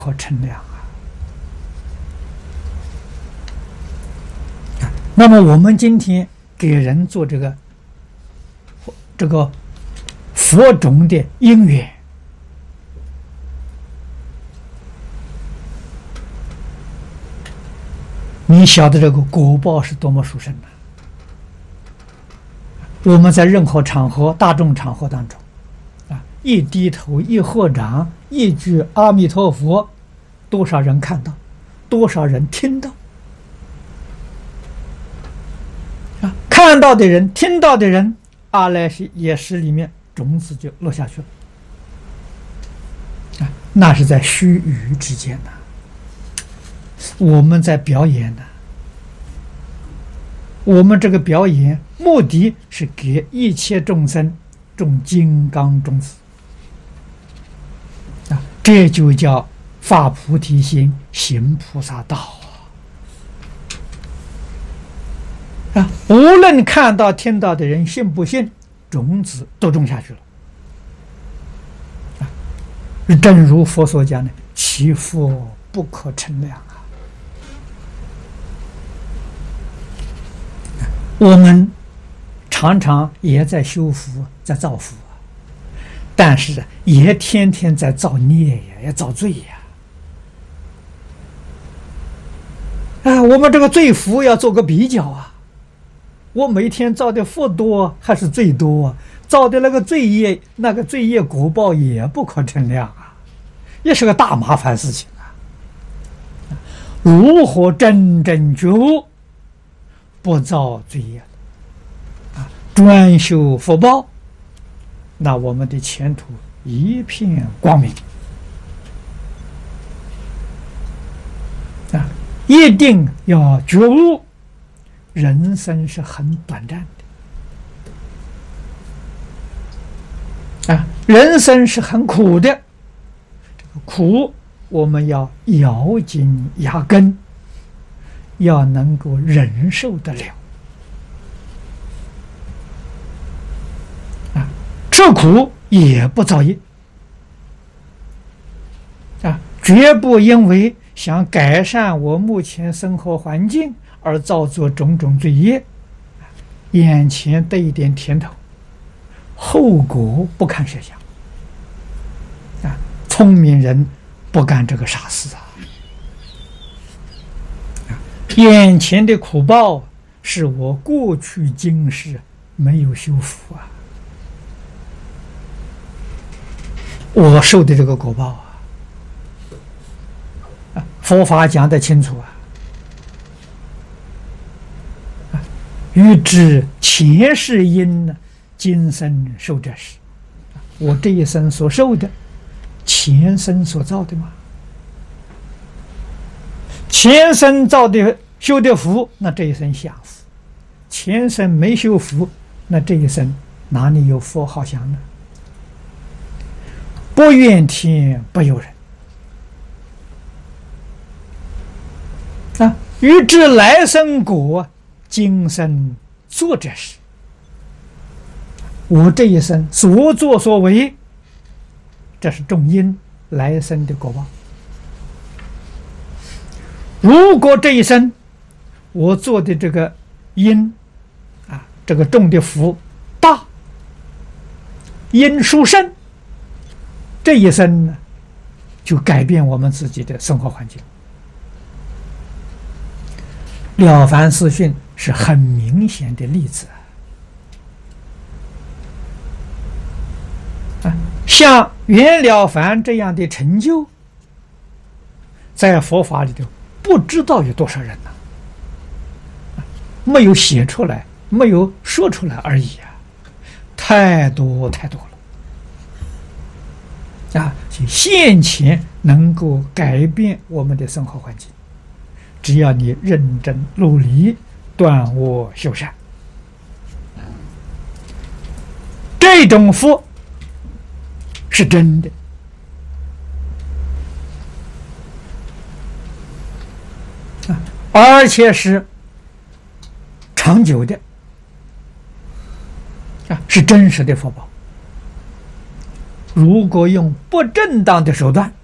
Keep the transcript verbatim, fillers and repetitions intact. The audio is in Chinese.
可称量啊！那么我们今天给人做这个这个佛种的因缘，你晓得这个果报是多么殊胜的。我们在任何场合、大众场合当中，啊，一低头、一合掌、一句阿弥陀佛，多少人看到，多少人听到。啊，看到的人、听到的人，阿赖耶识里面种子就落下去了。啊，那是在须臾之间呐、啊。我们在表演呢、啊。我们这个表演目的是给一切众生种金刚种子啊，这就叫发菩提心，行菩萨道啊！无论看到听到的人信不信，种子都种下去了啊！正如佛所讲的，其福不可称量啊！我们常常也在修福，在造福，但是也天天在造孽呀，也造罪呀。啊，我们这个罪福要做个比较啊，我每天造的福多还是罪多啊？造的那个罪业，那个罪业果报也不可称量啊，也是个大麻烦事情啊。如何真正觉悟？不造罪业啊，专修福报，那我们的前途一片光明啊！一定要觉悟，人生是很短暂的啊，人生是很苦的，这个苦我们要咬紧牙根。要能够忍受得了啊，吃苦也不造业啊，绝不因为想改善我目前生活环境而造作种种罪业，眼前得一点甜头，后果不堪设想啊！聪明人不干这个傻事啊！眼前的苦报是我过去今世没有修复啊，我受的这个果报啊，佛法讲得清楚啊，欲知前世因呢，今生受者是，我这一生所受的，前生所造的嘛。前生造的修的福，那这一生享福；前生没修福，那这一生哪里有福好享呢？不怨天不尤人啊！欲知来生果，今生做者是。我这一生所作所为，这是种因，来生的果报。如果这一生我做的这个因啊，这个种的福大，因殊胜，这一生呢就改变我们自己的生活环境。了凡四训是很明显的例子啊，像袁了凡这样的成就，在佛法里头不知道有多少人呢、啊？没有写出来，没有说出来而已啊，太多太多了啊！现前能够改变我们的生活环境，只要你认真努力，断恶修善，这种福是真的。而且是长久的啊，是真实的福报。如果用不正当的手段